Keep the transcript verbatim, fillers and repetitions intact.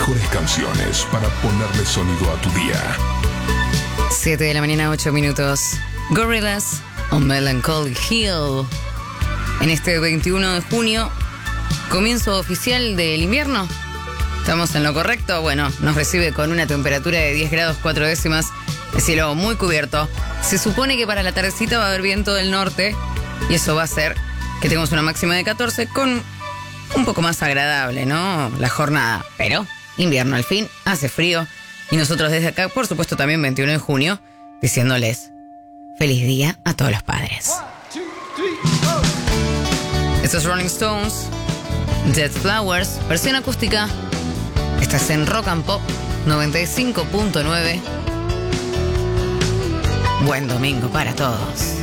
mejores canciones para ponerle sonido a tu día. siete de la mañana, ocho minutos. Gorillaz on Melancholy Hill. En este veintiuno de junio, comienzo oficial del invierno. ¿Estamos en lo correcto? Bueno, nos recibe con una temperatura de diez grados cuatro décimas, el cielo muy cubierto. Se supone que para la tardecita va a haber viento del norte y eso va a hacer que tengamos una máxima de catorce con un poco más agradable, ¿no? La jornada. Pero invierno al fin, hace frío. Y nosotros desde acá, por supuesto, también veintiuno de junio, diciéndoles feliz día a todos los padres. Estos Rolling Stones, Dead Flowers, versión acústica. Estás en Rock and Pop noventa y cinco punto nueve. Buen domingo para todos.